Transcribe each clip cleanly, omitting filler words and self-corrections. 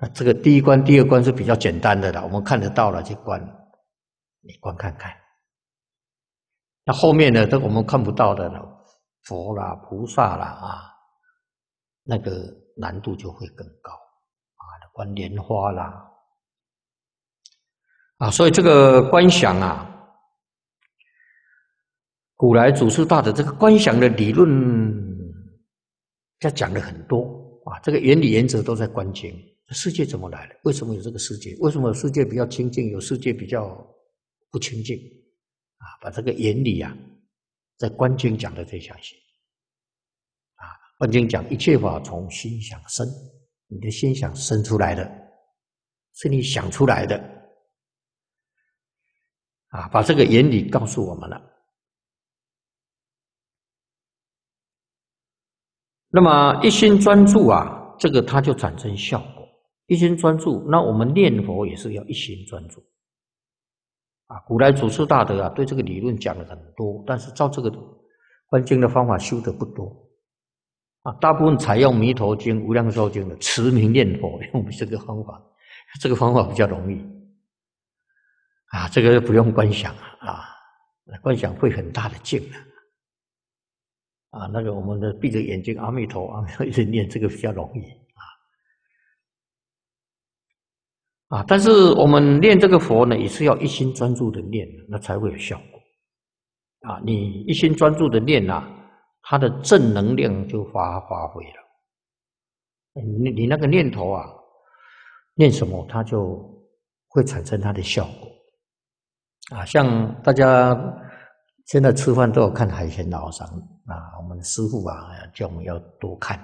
这个第一关、第二关是比较简单的了，我们看得到了去观，你观看看。那后面呢，都我们看不到的了，佛啦、菩萨啦啊，那个难度就会更高啊，观莲花啦啊，所以这个观想啊。古来祖师大德这个观想的理论，他讲了很多啊，这个原理原则都在观经。世界怎么来的？为什么有这个世界？为什么有世界比较清净，有世界比较不清净？啊，把这个原理啊，在观经讲的最详细。啊，观经讲一切法从心想生，你的心想生出来的，是你想出来的。啊，把这个原理告诉我们了。那么一心专注啊，这个它就产生效果。一心专注，那我们念佛也是要一心专注啊。古来祖师大德啊，对这个理论讲了很多，但是照这个观经的方法修的不多啊，大部分采用《弥陀经》《无量寿经》的持名念佛，用这个方法，这个方法比较容易啊，这个不用观想啊，观想会很大的劲啊，那个我们的闭着眼睛阿弥陀阿弥陀一直念，这个比较容易啊。但是我们念这个佛呢，也是要一心专注的念，那才会有效果啊。你一心专注的念啊，它的正能量就发挥了。你那个念头啊，念什么它就会产生它的效果啊。像大家现在吃饭都有看海鲜老商啊，我们师父啊叫我们要多看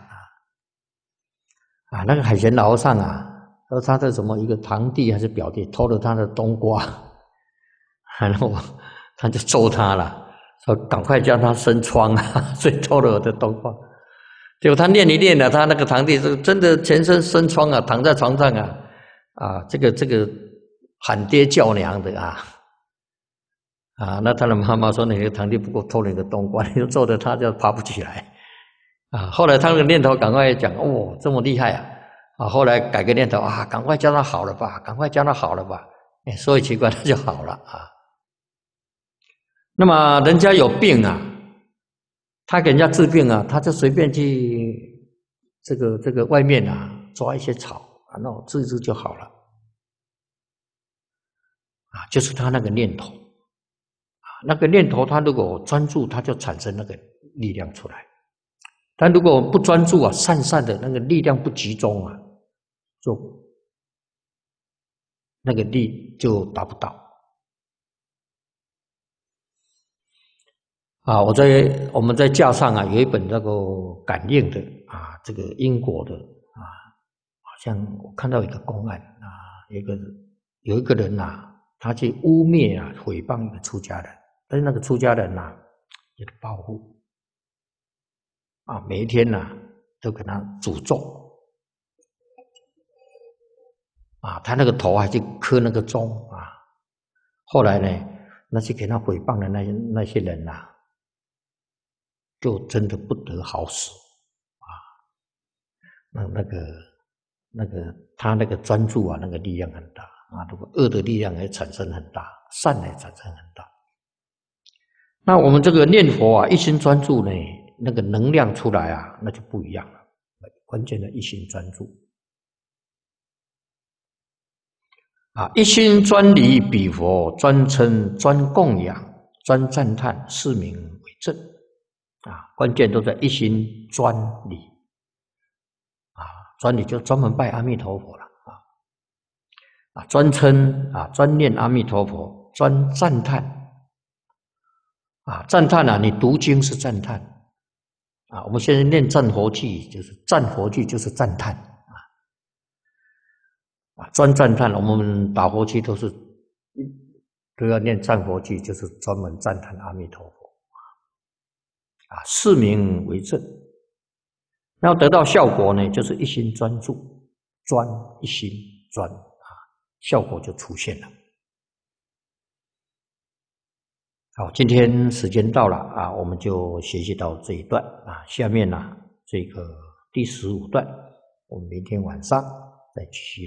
啊，那个海鲜老上啊，说他的什么一个堂弟还是表弟偷了他的冬瓜，然后他就揍他了，说赶快叫他生疮啊，所以偷了我的冬瓜。结果他念一念了，他那个堂弟是真的全身生疮啊，躺在床上啊，这个喊爹叫娘的啊。那他的妈妈说：“你的堂弟不过偷了你的冬瓜，你就揍得他就爬不起来。”后来他那个念头赶快讲：“哦，这么厉害啊！”后来改个念头啊，赶快叫他好了吧，赶快叫他好了吧。所以奇怪，他就好了啊。那么人家有病啊，他给人家治病啊，他就随便去这个外面啊抓一些草啊，那我治一治就好了啊，就是他那个念头。那个念头，他如果专注，他就产生那个力量出来；但如果不专注啊，散的那个力量不集中啊，就那个力就达不到啊。我们在架上啊有一本那个感应的啊，这个因果的啊，好像我看到一个公案啊，有一个人呐，他去污蔑啊诽谤一个出家人。但是那个出家人呐，也保护啊，每一天呐都给他诅咒啊，他那个头还去磕那个钟啊。后来呢，那些给他诽谤的那些人呐，就真的不得好死啊。那个他那个专注啊，那个力量很大啊。如果恶的力量也产生很大，善也产生很大。那我们这个念佛啊，一心专注呢，那个能量出来啊，那就不一样了。关键的一心专注啊，一心专礼彼佛，专称、专供养、专赞叹，是名为正啊。关键都在一心专礼啊，专礼就专门拜阿弥陀佛了啊，专称啊，专念阿弥陀佛，专赞叹。啊，赞叹啊！你读经是赞叹啊。我们现在念赞佛句，就是赞佛句，就是赞叹专赞叹。我们打佛七都要念赞佛句，就是专门赞叹阿弥陀佛啊。是名为正。要得到效果呢，就是一心专注，一心专啊，效果就出现了。好，今天时间到了啊，我们就学习到这一段啊。下面呢，这个第15段，我们明天晚上再继续。